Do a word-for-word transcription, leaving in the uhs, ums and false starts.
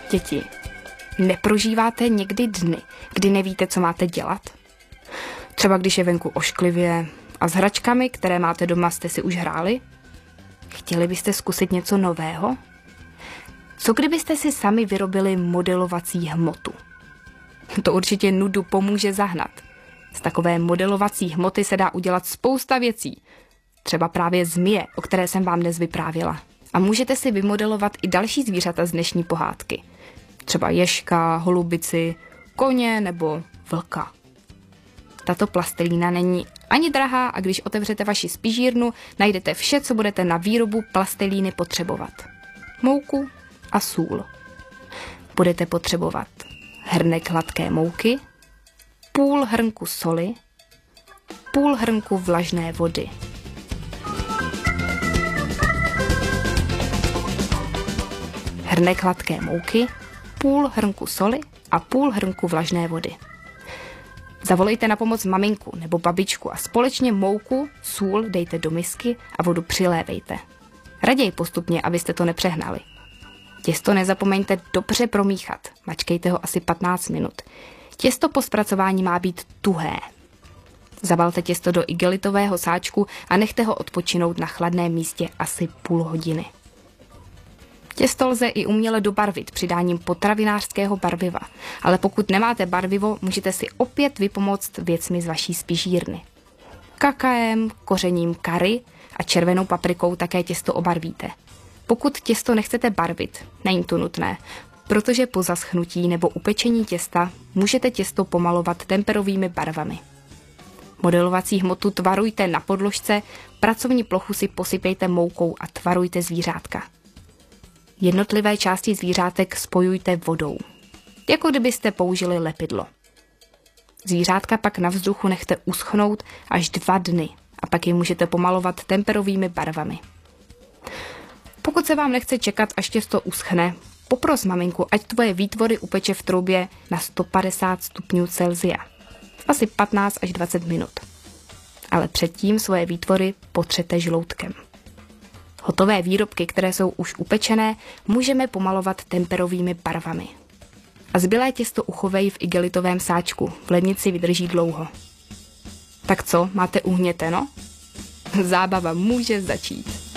Děti, neprožíváte někdy dny, kdy nevíte, co máte dělat? Třeba když je venku ošklivě a s hračkami, které máte doma, jste si už hráli? Chtěli byste zkusit něco nového? Co kdybyste si sami vyrobili modelovací hmotu? To určitě nudu pomůže zahnat. Z takové modelovací hmoty se dá udělat spousta věcí. Třeba právě zmije, o které jsem vám dnes vyprávěla. A můžete si vymodelovat i další zvířata z dnešní pohádky. Třeba ježka, holubici, koně nebo vlka. Tato plastelína není ani drahá a když otevřete vaši spižírnu, najdete vše, co budete na výrobu plastelíny potřebovat. Mouku a sůl. Budete potřebovat hrnek hladké mouky, půl hrnku soli, půl hrnku vlažné vody. Hrnek hladké mouky, půl hrnku soli a půl hrnku vlažné vody. Zavolejte na pomoc maminku nebo babičku a společně mouku, sůl dejte do misky a vodu přilévejte. Raději postupně, abyste to nepřehnali. Těsto nezapomeňte dobře promíchat, mačkejte ho asi patnáct minut. Těsto po zpracování má být tuhé. Zabalte těsto do igelitového sáčku a nechte ho odpočinout na chladném místě asi půl hodiny. Těsto lze i uměle dobarvit přidáním potravinářského barviva, ale pokud nemáte barvivo, můžete si opět vypomoct věcmi z vaší spižírny. Kakaem, kořením kary a červenou paprikou také těsto obarvíte. Pokud těsto nechcete barvit, není to nutné, protože po zaschnutí nebo upečení těsta můžete těsto pomalovat temperovými barvami. Modelovací hmotu tvarujte na podložce, pracovní plochu si posypejte moukou a tvarujte zvířátka. Jednotlivé části zvířátek spojujte vodou, jako kdybyste použili lepidlo. Zvířátka pak na vzduchu nechte uschnout až dva dny a pak je můžete pomalovat temperovými barvami. Pokud se vám nechce čekat, až těsto uschne, popros maminku, ať tvoje výtvory upeče v troubě na sto padesát stupňů Celsia. Asi patnáct až dvacet minut. Ale předtím svoje výtvory potřete žloutkem. Hotové výrobky, které jsou už upečené, můžeme pomalovat temperovými barvami. A zbylé těsto uchovej v igelitovém sáčku, v lednici vydrží dlouho. Tak co, máte uhněteno? Zábava může začít.